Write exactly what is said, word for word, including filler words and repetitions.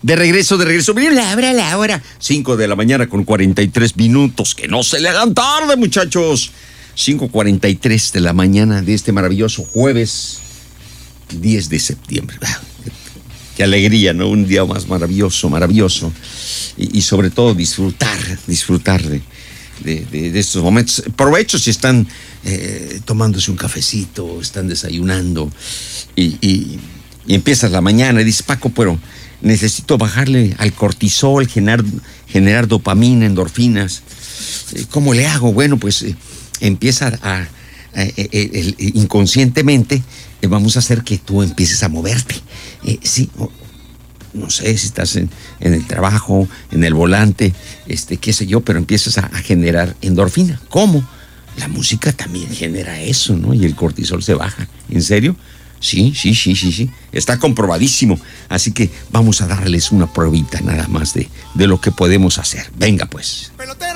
De regreso, de regreso. Miren la hora, la hora. cinco de la mañana con cuarenta y tres minutos. Que no se le hagan tarde, muchachos. cinco cuarenta y tres de la mañana de este maravilloso jueves diez de septiembre. Qué alegría, ¿no? Un día más maravilloso, maravilloso. Y, y sobre todo disfrutar, disfrutar de, de, de, de estos momentos. Provecho si están eh, tomándose un cafecito, están desayunando y, y, y empiezas la mañana y dices, Paco, pero necesito bajarle al cortisol, generar, generar dopamina, endorfinas. ¿Cómo le hago? Bueno, pues eh, empieza a, a, a, a el, inconscientemente eh, vamos a hacer que tú empieces a moverte. Eh, sí, no sé si estás en, en el trabajo, en el volante, este, qué sé yo, pero empiezas a, a generar endorfina. ¿Cómo? La música también genera eso, ¿no? Y el cortisol se baja. ¿En serio? Sí, sí, sí, sí, sí. Está comprobadísimo. Así que vamos a darles una pruebita nada más de, de lo que podemos hacer. Venga, pues. ¡Pelotero!